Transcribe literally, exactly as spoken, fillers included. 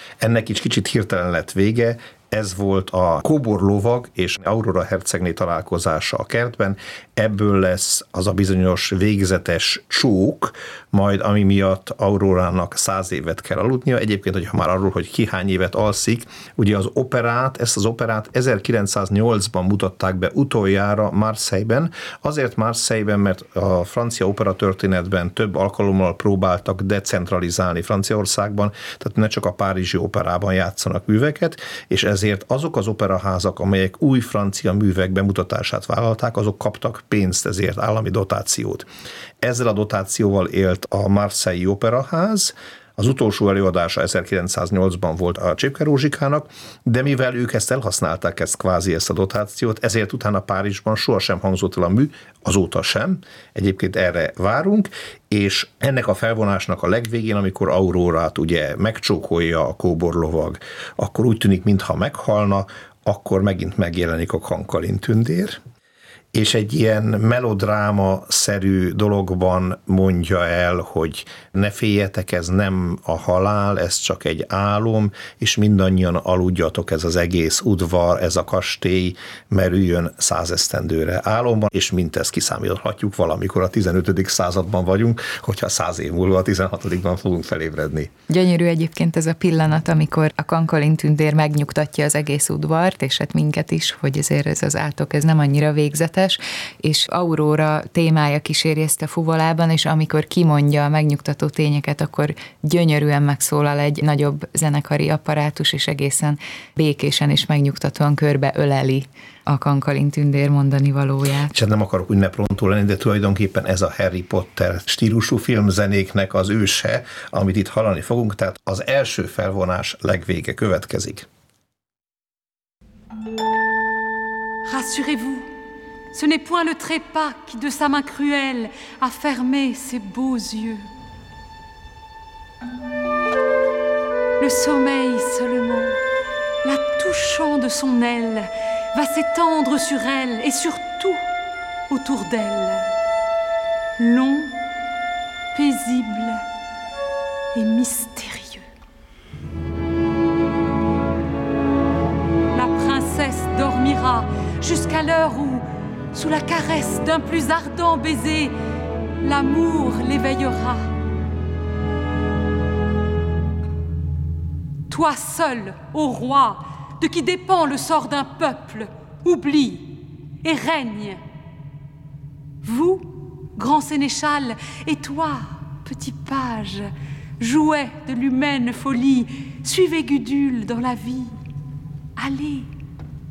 Ennek is kicsit hirtelen lett vége, ez volt a kóborlovag és Aurora hercegné találkozása a kertben, ebből lesz az a bizonyos végzetes csók, majd ami miatt Aurorának száz évet kell aludnia. Egyébként, hogyha már arról, hogy ki hány évet alszik, ugye az operát, ezt az operát ezerkilencszáznyolcban mutatták be utoljára Marseille-ben, azért Marseille-ben, mert a francia opera történetben több alkalommal próbáltak decentralizálni Franciaországban, tehát ne csak a párizsi operában játszanak műveket, és ezért azok az operaházak, amelyek új francia művek bemutatását vállalták, azok kaptak pénzt, ezért állami dotációt. Ezzel a dotációval élt a Marseille Operaház, az utolsó előadása ezerkilencszáznyolcban volt a Csépke Rózsikának, de mivel ők ezt elhasználták, ezt kvázi ezt a dotációt, ezért utána Párizsban sohasem hangzott el a mű, azóta sem, egyébként erre várunk, és ennek a felvonásnak a legvégén, amikor Aurórát ugye megcsókolja a kóborlovag, akkor úgy tűnik, mintha meghalna, akkor megint megjelenik a Kankarin tündér, és egy ilyen melodráma-szerű dologban mondja el, hogy ne féljetek, ez nem a halál, ez csak egy álom, és mindannyian aludjatok, ez az egész udvar, ez a kastély merüljön százesztendőre álomban, és mint ezt kiszámíthatjuk, valamikor a tizenötödik században vagyunk, hogyha száz év múlva a tizenhatodikban fogunk felébredni. Gyönyörű egyébként ez a pillanat, amikor a Kankarin tündér megnyugtatja az egész udvart, és hát minket is, hogy ezért ez az átok, ez nem annyira végzetes, és Aurora témája kíséri ezt a fuvolában, és amikor kimondja a megnyugtató tényeket, akkor gyönyörűen megszólal egy nagyobb zenekari apparátus, és egészen békésen és megnyugtatóan körbe öleli a Kankarin tündér mondani valóját. És nem akarok ünneprontó lenni, de tulajdonképpen ez a Harry Potter stílusú filmzenéknek az őse, amit itt hallani fogunk, tehát az első felvonás legvége következik. Rassurez-vous, ce n'est point le trépas qui de sa main cruelle a fermé ses beaux yeux. Le sommeil seulement, la touchant de son aile, va s'étendre sur elle et sur tout autour d'elle. Long, paisible et mystérieux. La princesse dormira jusqu'à l'heure où, sous la caresse d'un plus ardent baiser, l'amour l'éveillera. Toi seul, ô roi, de qui dépend le sort d'un peuple, oublie et règne. Vous, grand sénéchal, et toi, petit page, jouet de l'humaine folie, suivez Gudule dans la vie. Allez,